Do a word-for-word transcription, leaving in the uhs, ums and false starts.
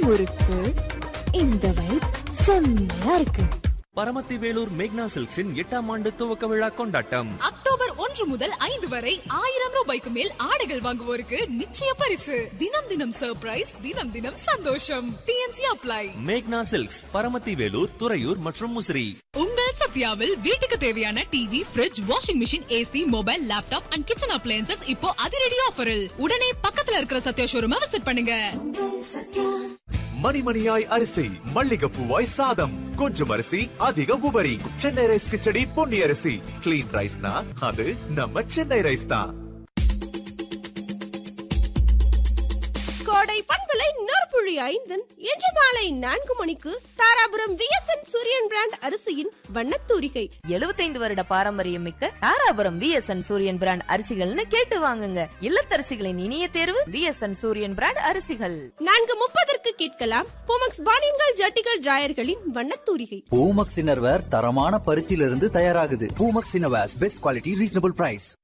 முறுக்கு. இந்த வைப் செம்மையா இருக்கு. பரமத்தி வேலூர் மேக்னா சில்க்ஸின் எட்டாம் ஆண்டு துவக்க விழா கொண்டாட்டம் அக்டோபர் ஒன்று முதல் ஐந்து வரை ஆயிரம் ரூபாய்க்கு மேல் ஆடைகள் வாங்குவோருக்கு நிச்சய பரிசு. தினம் தினம் சர்ப்ரைஸ், தினம் தினம் சந்தோஷம். DNC apply. மேக்னா சில்க்ஸ், பரமத்தி வேலூர், துறையூர் மற்றும் முசிறி. உங்கள் சத்யாவில் வீட்டுக்கு தேவையான TV, fridge, washing machine, AC, mobile, laptop and kitchen appliances இப்போ அதிரடி ஆஃபரில். உடனே பக்கத்துல இருக்கிற சத்யா ஷோரூமை விசிட் பண்ணுங்க. மணிமணியாய் அரிசி, மல்லிகைப்பூவாய் சாதம், கொஞ்சம் அரிசி அதிக உபரி. சென்னை ரைஸ் கிச்சடி பொன்னி அரிசி. கிளீன் ரைஸ்னா அது நம்ம சென்னை ரைஸ் தான். கோடை பண்பலை நற்புழி ஐந்தன் இன்று மாலை நான்கு மணிக்கு தாராபுரம் விஎஸ்என் சூரியன் பிராண்ட் அரிசியின் வண்ணத்தூரிகை. எழுபத்தைந்து வருட பாரம்பரியம் மிக்க தாராபுரம் விஎஸ்என் சூரியன் பிராண்ட் அரிசிகள்னு கேட்டு வாங்குங்க. இல்லத்தரசிகளின் இனிய தேர்வு விஎஸ்என் சூரியன் பிராண்ட் அரிசிகள். நான்கு முப்பதற்கு கேட்கலாம் பூமக்ஸ் பானியன்கள் ஜட்டிகள் டிராயர்களின் வண்ணத்தூரிகை. பூமக்ஸ் இன்னர்வேர் தரமான பருத்தியிலிருந்து தயாராகுது. Poomex innerwears best quality reasonable price.